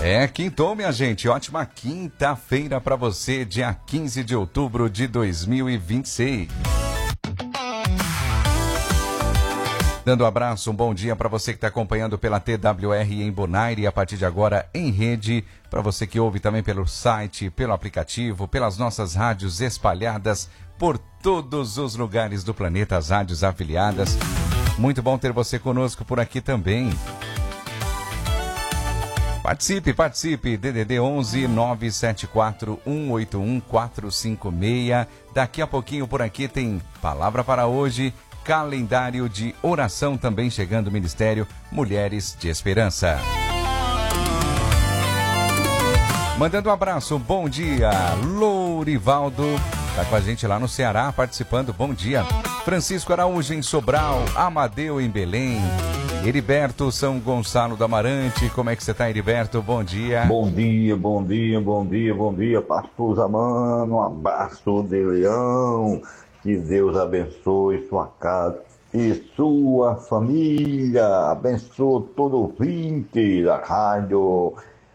Quintou, minha gente. Ótima quinta-feira para você, dia 15 de outubro de 2026. Dando um abraço, um bom dia para você que está acompanhando pela TWR em Bonaire e a partir de agora em rede, para você que ouve também pelo site, pelo aplicativo, pelas nossas rádios espalhadas por todos os lugares do planeta, as rádios afiliadas. Muito bom ter você conosco por aqui também. Participe, DDD 11 974 181 456. Daqui a pouquinho por aqui tem Palavra para Hoje, calendário de oração também chegando do Ministério Mulheres de Esperança. Mandando um abraço, bom dia, Lourivaldo, tá com a gente lá no Ceará participando, bom dia. Francisco Araújo em Sobral, Amadeu em Belém, Heriberto São Gonçalo do Amarante, como é que você tá, Heriberto? Bom dia. Bom dia, pastor Zamano, um abraço de leão, que Deus abençoe sua casa e sua família, abençoe todo ouvinte da rádio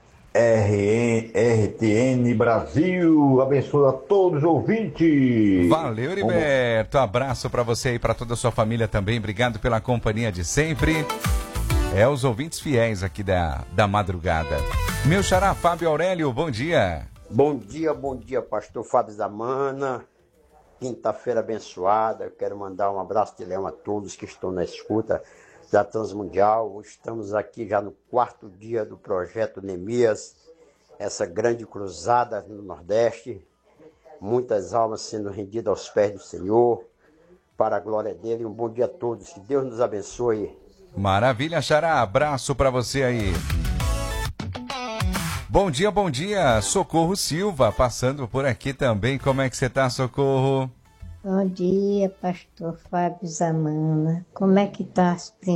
RTN Brasil, abençoe a todos os ouvintes. Valeu, Heriberto, abraço para você e para toda a sua família também, obrigado pela companhia de sempre. Os ouvintes fiéis aqui da madrugada. Meu xará, Fábio Aurélio, bom dia. Bom dia, pastor Fábio Zamana. Quinta-feira abençoada. Eu quero mandar um abraço de leão a todos que estão na escuta da Transmundial. Estamos aqui já no 4º dia do projeto Neemias, essa grande cruzada no Nordeste. Muitas almas sendo rendidas aos pés do Senhor, para a glória dele. Um bom dia a todos. Que Deus nos abençoe. Maravilha, xará. Abraço para você aí. Bom dia, Socorro Silva, passando por aqui também. Como é que você tá, Socorro? Bom dia, pastor Fábio Zamana. Como é que tá as